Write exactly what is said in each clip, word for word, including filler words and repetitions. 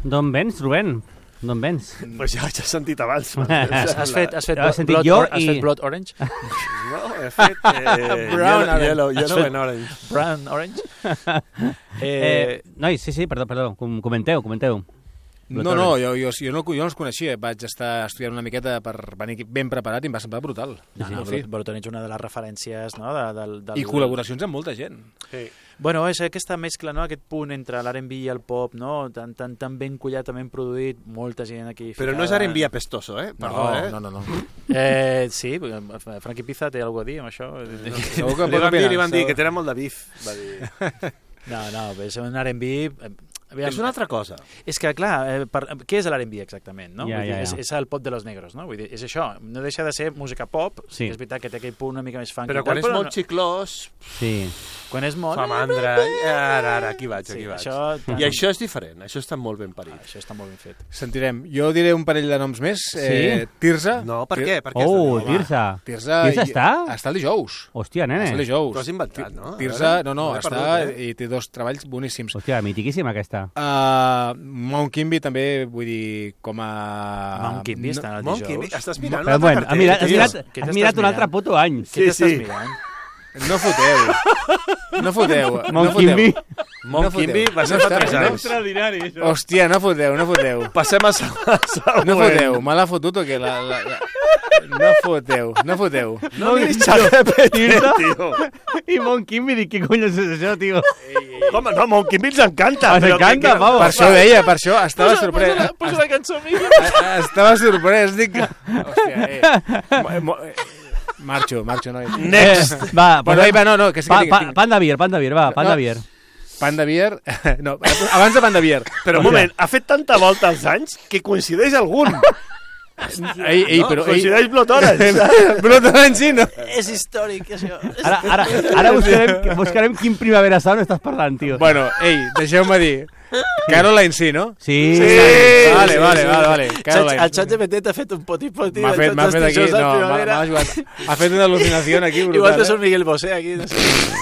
D'on vens, Rubén? D'on vens? Pues ja, ja he sentit abans. Has fet, has fet, Ho he sentit blood, jo or, has i- fet Blood Orange? No, he fet eh, Brown yellow, orange. yellow, Has yellow fet- and orange. Brown Orange? Eh, Eh, nois, sí, sí, perdó, perdó, com- comenteu, comenteu. No, no, jo, jo, jo, no, jo no els coneixia. Vaig estar estudiant una miqueta per venir aquí ben preparat i em va semblar brutal. no, no, sí. Blood Orange és una de les referències, no? De, del, del... I col·laboracions amb molta gent. Sí. Bueno, és aquesta mescla, no? Aquest punt entre l'R and B i el pop, no? Tan, tan, tan ben collat, tan ben produït, molta gent aquí Però no és R and B apestoso, eh? Perdó, No, eh? no, no, no. Eh, sí, perquè Frankie Pizza té alguna cosa a dir amb això. No, segur que Li pot van dir, opinar, li van dir segur. que tenen molt de bif. Va dir. No, no, és un R and B... Aviam, És una altra cosa. És que, clar, eh, per, què és l'R and B exactament? No? Ja, Vull dir, ja, ja. És, és el pop de los negros, no? Vull dir, és això, no deixa de ser música pop, Sí. és veritat que té aquell punt una mica més funky. Però i tal, quan és molt no, xiclós, Sí. quan és molt... fa mandra. Ara, ara, aquí vaig, Sí, aquí vaig. això- I això és diferent, això està molt ben parit. Ah, això està molt ben fet. Sentirem. Jo diré un parell de noms més. Eh, Tirza. No, per què? Per què Oh, està- Tirza. Tirza, Tirza i- està? Està el dijous. Hòstia, Està el nene. dijous. T'ho has inventat, no? Tirza, A no, veure, no, m'he està perdut, eh? i té dos treballs boníssims. Hòstia, mitiquíssima aquesta. Uh, Mount Kimby també, vull dir, com a... Mount Kimby està el Mount dijous. Kimby, estàs mirant Però, l'altre bueno, cartell, has mirat, has tio. mirat, Què has t'estàs mirat un mirant? altre puto any. Què Sí, t'estàs sí. mirant? No foteu. No foteu. Mount no foteu. Kimby. Mount No foteu. Kimby va ser No fa està- tres no- anys. Extraordinari, això. Hòstia, no foteu, no foteu. Passem a següent. No foteu, me l'ha fotut o què? La, la, la... No foteu, no foteu. No miris ChatGPT, tio. I Mount Kimby, dic, què cony és això, tio? Home, no, Mount Kimby ens encanta. Ens però encanta, que- Pau. Per això ho deia, per això estava sorprès. Posa, posa la cançó, Miguel. Es- Estava sorprès, dic... Hòstia, eh. Mo- mo- eh. Marxo, marxo, noi. Next. Eh, va, Bueno, posem- ahí va, no, no, que sí que pa, tinc- pa, tinc- Panda Beer, Panda Beer, va, Panda No. Beer. Pan de Beer... No, abans de Pan de Beer. Però un moment, ha fet tanta volta als anys que coincideix algun. Ei, ei, No? però... Coincideix Blood Orange. Blood Orange, sí, no? És històric, això. Ara, ara, ara buscarem, buscarem quin Primavera Sound estàs parlant, tio. Bueno, ei, deixeu-me dir. Caroline sí, no? Sí. Sí. Vale, sí, vale, sí. vale, vale. Caroline. El ChatGPT t'ha fet un poti-poti. M'ha fet, m'ha fet aquí, no, m'ha m'ha jugat. Ha fet una al·lucinació aquí Igual brutal. que és un Miguel Bosé, aquí. No sé.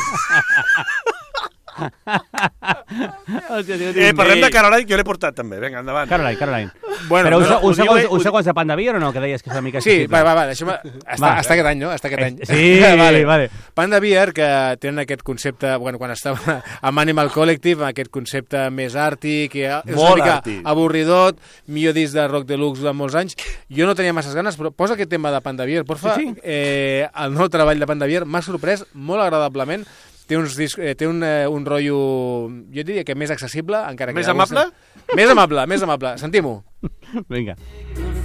Hòstia, tio, Eh, tio. parlem de Caroline, que jo l'he portat també. Vinga, endavant. Caroline, Caroline. Bueno, Però no, us, no, us, ho us, diu ell, us ho- segons de Panda Beer o no? Que deies que és una mica Sí, accessible. va, va, va, deixa'm... Està, Va. està aquest any, no? Està aquest any. Eh, sí, vale. vale. Panda Beer, que tenen aquest concepte, bueno, quan estava amb Animal Collective, aquest concepte més àrtic, i és Molt una mica àrtic. avorridot, millor disc de rock deluxe de molts anys. Jo no tenia masses ganes, però posa aquest tema de Panda Beer, porfa. Sí, sí. Eh, el nou treball de Panda Beer m'ha sorprès molt agradablement. Té, uns disc, eh, té un, eh, un rotllo, jo diria que més accessible, encara que... Més alguns- amable? Més amable, més amable. Sentim-ho. Vinga. Good